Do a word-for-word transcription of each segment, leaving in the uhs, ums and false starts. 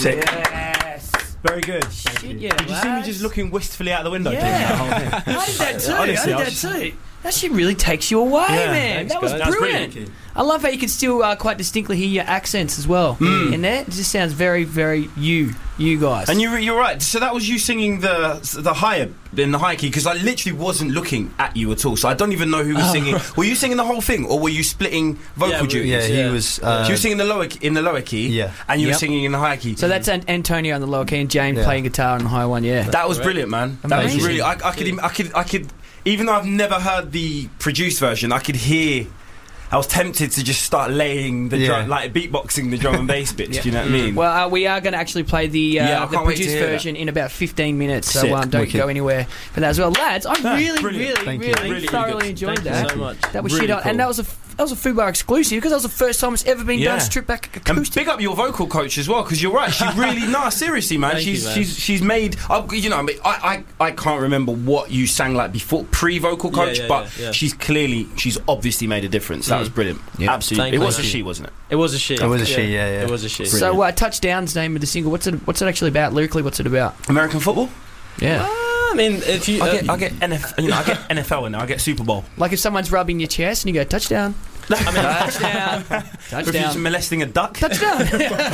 Sick. Yes. Very good. Shit, yeah. Did you see me just looking wistfully out the window? Yeah. That whole thing? I did that too. Honestly, I I did was that too. That shit really takes you away, Yeah, man. thanks, That was guys. That's brilliant. brilliant. I love how you can still uh, quite distinctly hear your accents as well Mm. in there. It just sounds very, very you, you guys. And you, you're right. So that was you singing the the higher in the high key, because I literally wasn't looking at you at all. So I don't even know who was Oh. singing. Were you singing the whole thing, or were you splitting vocal Yeah, we- duties? Yeah, he Yeah. was. Uh, So you were singing the lower in the lower key, Yeah. and you Yep. were singing in the high key. So that's An- Antonio on the lower key and James Yeah. playing guitar on the high one. Yeah. That was Correct. brilliant, man. That was Amazing. really. I, I could. im- I could. I could. Even though I've never heard the produced version, I could hear. I was tempted to just start laying the Yeah. drum, like beatboxing the drum and bass bits. Yeah. Do you know what I mean? Well, uh, we are going to actually play the uh, Yeah, I the can't wait to produced hear that. version in about fifteen minutes. So Sick. um, don't Wicked. go anywhere for that as well, lads. I Ah, really, brilliant. really, Thank you. really, Really, really thoroughly good. enjoyed Thank that. you so much. That was Really shit, on, cool. and that was a f- that was a Fubar exclusive because that was the first time it's ever been Yeah. done stripped back And acoustic. big up your vocal coach as well, because you're right. She really, nah, seriously, man. Thank she's you, man. she's she's made. I, you know, I, mean, I I I can't remember what you sang like before pre-vocal coach, Yeah, yeah, but yeah, yeah. she's clearly, she's obviously made a difference. That Mm. was brilliant. Yeah. Absolutely, Thank it you. was a Thank you. she, wasn't it? It was a she. It was a she, yeah, yeah. It was a she. So, uh, Touchdown's name of the single. What's it? What's it actually about lyrically? What's it about? American football. Yeah, I mean, if you, I uh, get I get N F, you know, I get N F L in there. I get Super Bowl. like if someone's rubbing your chest and you go touchdown, I mean, touchdown, If you're touchdown, molesting a duck. touchdown.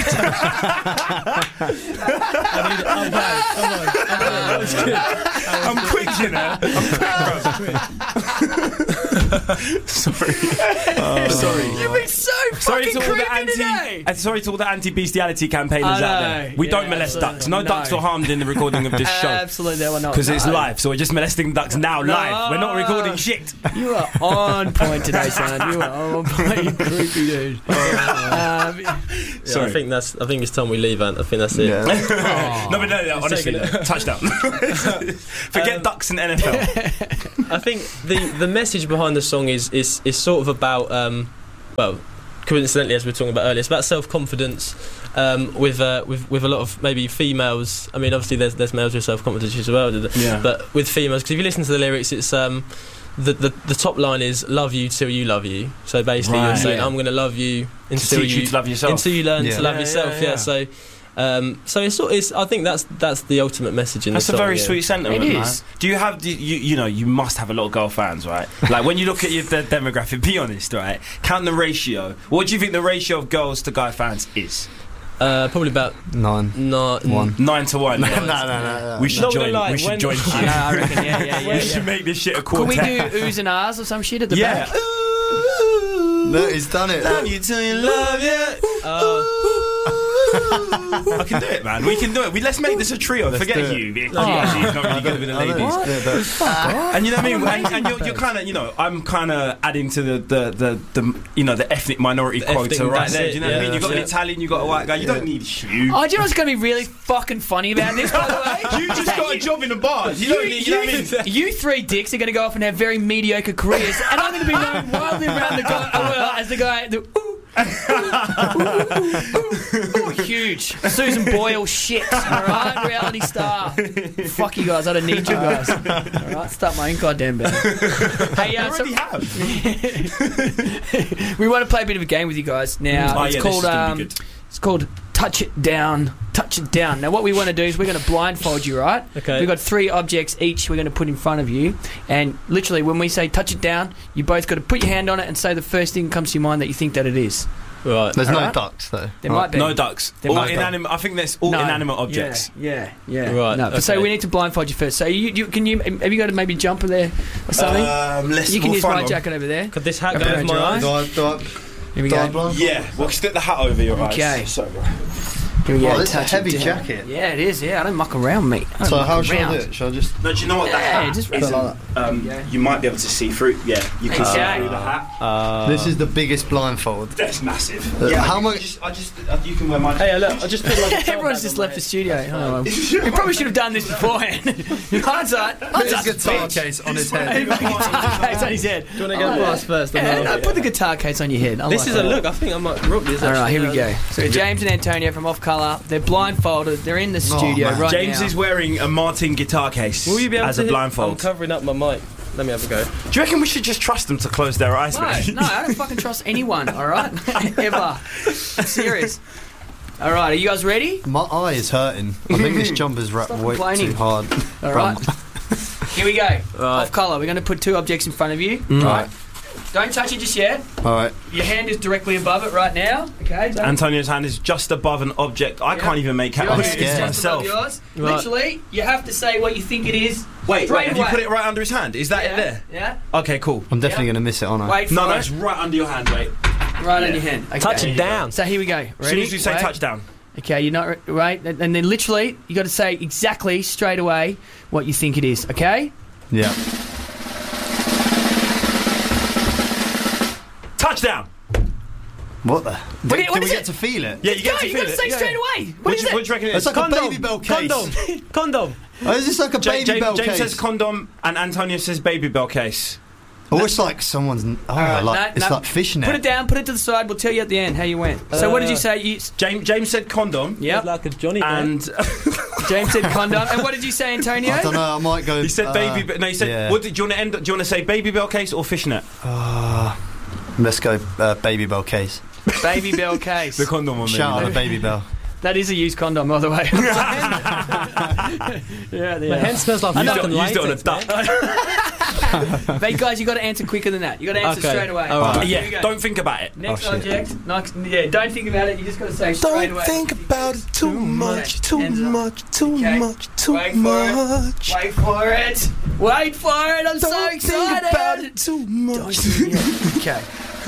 I'm quick, you know. I'm quick, bro. Sorry. Sorry. You've been so Sorry fucking to all the creepy anti, today. and sorry to all the anti-bestiality campaigners I out know, there. We yeah, don't molest absolutely. ducks. No, No. ducks were harmed in the recording of this show Absolutely, they were not. because it's No. live. So we're just molesting ducks now, No. live. We're not recording shit. You are on point today, son. You are on point, you creepy dude. Um, yeah, Sorry. I think that's. I think it's time we leave, Ant. I think that's it. Yeah. No, but no, no honestly, taking it. touchdown. Forget Um, ducks and N F L. I think the the message behind the song is is is sort of about um, well, coincidentally, as we were talking about earlier, it's about self confidence. Um, with uh, with with a lot of maybe females. I mean, obviously there's there's males with self confidence as well. Yeah. But with females, because if you listen to the lyrics, it's um. The, the the top line is love you till you love you. So basically, Right. you're saying Yeah. I'm going to love you To until teach you you to love yourself. until you learn Yeah. to love Yeah, yourself. yeah, Yeah. yeah. So, um, so it's sort. It's. I think that's that's the ultimate message in That's the a song. very yeah. sweet sentiment, It man. is. Do you have, do you, you know, you must have a lot of girl fans, right? Like, when you look at your the demographic, be honest, right? Count the ratio. What do you think the ratio of girls to guy fans is? Uh, probably about Nine. not One. Nine to one. No, yeah. no, no, no. We should Not gonna join. lie, we should when- join. I know, I reckon, yeah, yeah, yeah. we should make this shit a Could we quartet. do oohs and ahs or some shit at the Yeah. back? No, he's done it. Love you till you love you. Uh, I can do it, man. We can do it. We, let's make this a trio. Let's Forget do it. you. Vic. Oh. You actually is not really good with the I know ladies. he's good, but- Fuck off. And you know what I mean? I'm And, and amazing you're, you're with kind of, you know, I'm kind of adding to the, the, the, the, you know, the ethnic minority The quota ethnic, right that's there. it, Do you know what I yeah, mean? You've got an that's it. Italian, you've got a white guy. You don't need you. Oh, do you know what's going to be really fucking funny about this, by the way? You just got a job in a bar. You don't need, you know what I mean? You three dicks are going to go off and have very mediocre careers, and I'm going to be known wildly around the guy uh, as the guy. The, ooh, ooh, ooh, ooh, ooh, huge Susan Boyle shit. All right, reality star. Fuck you guys. I don't need you guys. All right, start my own goddamn band. Hey, You uh, so already have. we want to play a bit of a game with you guys now. Oh, it's yeah, this called is gonna um, be good. it's called Touch It Down. Touch it down. Now, what we want to do is we're going to blindfold you, right? Okay. We've got three objects each we're going to put in front of you. And literally, when we say touch it down, you both got to put your hand on it and say the first thing that comes to your mind that you think that it is. right. There's no Alright. ducks, though. There Right. might be. No ducks. There All might be. inanimate. I think that's all No. inanimate objects. Yeah, yeah, yeah. Right, No, but so okay. we need to blindfold you first. So you, you can you have you got to maybe jump in there or something? Um, let's you can we'll use find my one. jacket over there. Could this hat Got go it over around my your eyes? eyes. Do I, do I, Here we do I go. blind? Yeah, we'll stick the hat over your Okay. eyes. So, Here we go. Oh, this is a Touch heavy it down. jacket. Yeah, it is. Yeah, I don't muck around, mate. I don't So muck how should I around. do it? Should I just... no, do you know what that Yeah, hat just is? like Um, Yeah. You might be able to see through. Yeah, you can see Okay. through the hat. Uh, This is the biggest blindfold. That's massive. Uh, yeah, how you much- can Just, I just, uh, you can wear my. Hey, look! I just put like a towel Everyone's bag just on left my the head. studio. That's Oh, well. fine. We probably should have done this beforehand. Hindsight. His Hindsight's a guitar bitch. case on his Hey, head. my guitar case on his head. Do you want to go past first? or Yeah, no? no, put the guitar case on your head. I This like is that. a look. I think I might rock this. All right, actually. here we go. So James and Antonio from Off Colour, they're blindfolded. They're in the studio man. right James now. is wearing a Martin guitar case Will you be able as to a hit- blindfold. I'm covering up my mic. Let me have a go. Do you reckon we should just trust them to close their eyes, No, mate? no, I don't fucking trust anyone. All right, ever. I'm serious. All right, are you guys ready? My eye is hurting. I think this jumper's wrapped Stop way complaining. too hard. All right. Here we go. Off colour. We're going to put two objects in front of you. Mm. Right. Don't touch it just yet. All right. Your hand is directly above it right now. Okay. Don't Antonio's hand is just above an object. I Yeah. can't even make out Your what hand it is is just above myself. yours. Right. Literally, you have to say what you think it is. Wait, straight wait, have you away. put it right under his hand? Is that yeah. it there? Yeah. Okay, cool. I'm definitely Yeah. going to miss it, aren't I? Wait for No, no, it. it's right under your hand, wait. Right Yeah. on your hand. Okay. Touch it down. So here we go. Ready? As soon as you say Wait. touchdown. Okay, you're not re- right, and and then literally you got to say exactly straight away what you think it is. Okay. Yeah. Touchdown! What the? What Do, is- what do we is get it? to feel it? Yeah, you get Go, to you feel got to it. say Yeah, straight yeah. away. What What is do you- it? what do you reckon it It's is? like a Condom. baby bell case. Condom. Condom. Oh, is this like a Ja- baby James, bell James case? says condom and Antonio says baby bell case. Oh, it's like someone's. Oh, right, like no, it's no. like fishnet. Put it down. Put it to the side. We'll tell you at the end how you went. So what did you say? You, James, James said condom. yep. Like a Johnny. And James said condom. And what did you say, Antonio? I don't know. I might go. he said uh, baby. Be- no, he said. yeah. What did do you want to end? Do you want to say baby bell case or fishnet? Uh, let's go uh, baby bell case. Baby bell case. The condom one. Shout out maybe. the baby bell. That is a used condom, by the way. yeah, My yeah. hand smells like Used it- fucking used it on a latex, duck. man. But guys, you got to answer quicker than that. You got to answer Okay. straight away. All right. Here we Yeah, go. don't think about it. Next Oh, shit. object. Next, yeah, don't think about it. You just got to say straight away. about it too much, too Hands up. much, too Okay. much, too Wait for it. Wait for it. Wait for it. I'm so excited. too Don't think it. Okay.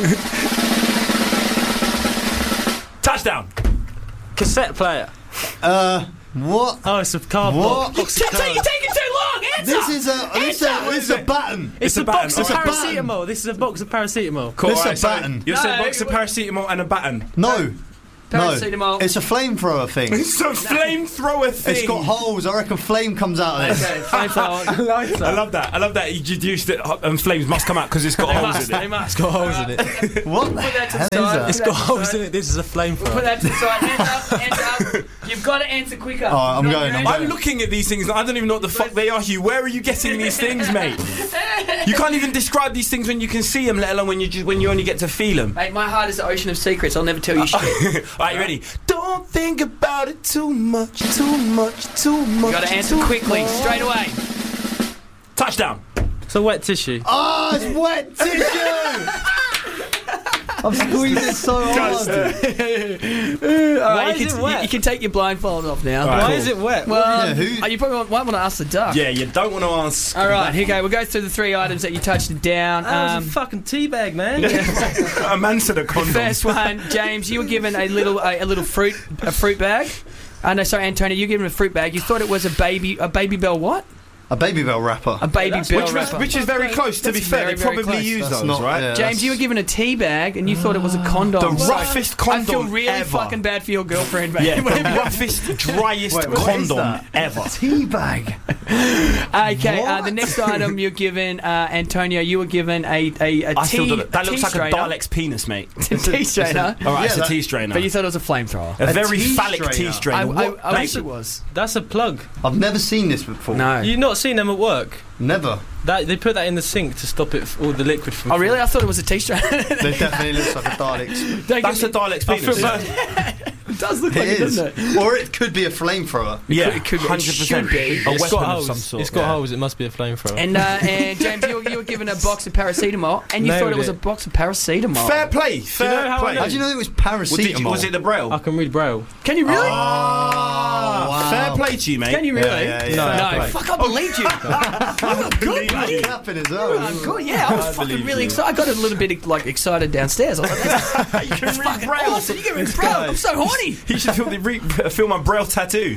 Touchdown! Cassette player. Uh, what? Oh, it's a cardboard What? box You're of taking cards. taking too long. Answer. This is a. This is a, this is a baton. It's, a, a baton, box of alright. paracetamol. This is a box of paracetamol. Cool, This is a alright, so baton. You said No, box of it- paracetamol and a baton. No. Paracetamol. No. It's a flamethrower thing. It's a flamethrower thing. It's got holes. I reckon flame comes out of this. Okay, flamethrower. I love that. I love that. You deduced it, and flames must come out because it's got They holes must. in They it. must. Got holes in it. What the Put that to hell the is side. that? It's got holes in it. This is a Put flamethrower. that to the side. Hands up. Hands up. You've got to answer quicker. All right, I'm Not going, your I'm hand. I'm looking at these things. and I don't even know what the fuck they are, Hugh. Where are you getting these things, mate? You can't even describe these things when you can see them, let alone when you just, when you only get to feel them. Mate, my heart is the ocean of secrets. I'll never tell you shit. All right, you ready? Don't think about it too much, too much, too much. You got to answer too quickly, much. straight away. Touchdown. It's a wet tissue. Oh, it's wet tissue! I've squeezed it so hard. All right, you is can, it wet? You, you can take your blindfold off now. All right, Why cool. is it wet? Well, Yeah, who- oh, you probably want, might want to ask the duck. Yeah, you don't want to ask. All right, here you go. We'll go through the three items that you touched it down. That Um, was a fucking teabag, man. A man said a condom. first one, James, you were given a little a, a little fruit a fruit bag. Uh, no, sorry, Antonio, you were given a fruit bag. You thought it was a baby a baby bell what? A baby bell wrapper. A baby That's- bell Which, was, wrapper. which is very close, to That's be fair. very, They very probably close. use That's those, not- right? yeah, James, you were that's- given a tea bag and you thought it was a condom. The So roughest I feel condom really ever. fucking bad for your girlfriend, mate. Yeah, the roughest, driest Wait, what is condom that? ever. Tea bag. Okay, uh, What? the next item you're given, uh, Antonio, you were given a a, a I still tea. don't know. That a looks tea like a strainer. Dalek's penis, mate. A tea strainer. All right, Yeah, it's a that- tea strainer. But you thought it was a flamethrower. a A very tea phallic tea strainer. I, strainer. I, What- I mate, wish it was. That's a plug. I've never seen this before. No. You've not seen them at work? Never. That they put that in the sink to stop it, f- all the liquid from. Oh, really? I thought it was a tea strainer. They definitely looks like a Dalek's. Don't That's a get me- Dalek's I feel penis. bad. It does look It like it, is. doesn't it? Or it could be a flamethrower. Yeah, It could be- it hundred percent. should be. A It's weapon got of holes. some sort. It's got yeah. holes. It must be a flamethrower. And uh, and James, you, you were given a box of paracetamol, and you Nailed thought it was it. a box of paracetamol. Fair play. Fair know how I play. know? How do you know it was Was it, paracetamol? was it the braille? I can read braille. Can you really? Oh, wow. Fair play to you, mate. Can you really? Yeah, yeah, yeah. No, Fair play. fuck, I believed you. I'm good, That's buddy. happened as well. I'm good. Yeah, I was I fucking believe really you. excited. I got a little bit like excited downstairs. I was like, that's, You can that's read fucking braille. awesome. You get me bro. I'm so horny. You should feel, the re- feel my braille tattoo.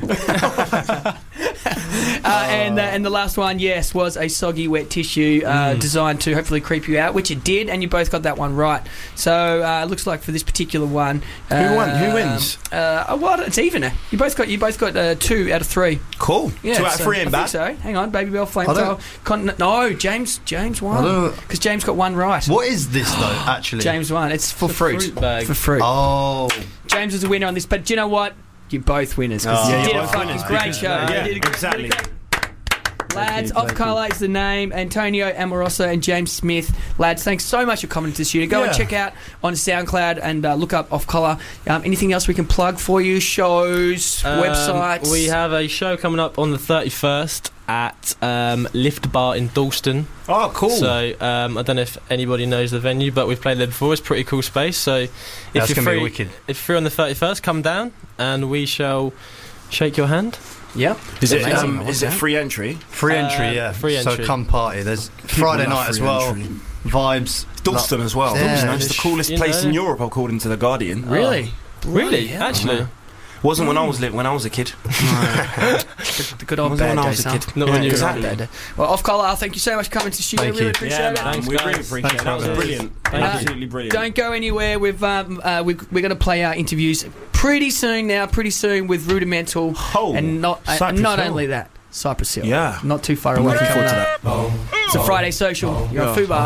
Uh, and uh, and the last one, yes, was a soggy wet tissue uh, designed to hopefully creep you out, which it did, and you both got that one right. So uh, it looks like for this particular one, uh, Who won? Who wins? Uh, oh, well, it's even. You both got you both got uh, two out of three. Cool. Yeah, Two out of so three I and think bad. so. Hang on, Baby Bell I Flamethrower. don't- Con- no, James. James I won don't- because James got one right. What is this though? Actually, James won. It's for It's a fruit. fruit bag. For fruit. Oh, James was a winner on this, but do you know what? You're both winners because Oh. you Yeah, did you're a both fucking winners great because- show. yeah, You did a great- exactly. did a great- Lads, you, Off thank Colour is the name. Antonio Amoroso and James Smith. Lads, thanks so much for coming to the studio. Go Yeah. and check out on SoundCloud and uh, look up Off Colour. Um, anything else we can plug for you? Shows, Um, websites? We have a show coming up on the thirty-first at um, Lift Bar in Dalston. Oh, cool. So um, I don't know if anybody knows the venue, but we've played there before. It's a pretty cool space. So if That's you're going to free, be wicked. if you're free on the thirty-first, come down and we shall shake your hand. Yep. is it, Amazing. um, is it free entry? Free Uh, entry, yeah. free So entry. come party. There's Friday People love night as free well. entry. Vibes. Dalston as well. Yeah, Dalston, it's it's- the coolest you place in know. Europe, according to the Guardian. Really? Really? hell. Actually, Wasn't when I was li- when I was a kid. The good old Wasn't bad when I days, was a huh? kid. Not when you were exactly. Bad day. Well, Off Colour, thank you so much for coming to the studio. Thank really you. appreciate Yeah, it. man, Thanks, we guys. really appreciate Thanks it. That was for having us. brilliant. Thank you. Absolutely brilliant. Don't go anywhere. We've um, uh, we, we're going to play our interviews pretty soon now. Pretty soon with Rudimental, Oh, and not uh, Cypress not Hill. only that, Cypress Hill. Yeah. not too far I'm away. looking coming forward to up. that. It's a Friday social. You're on Yeah. Fubar.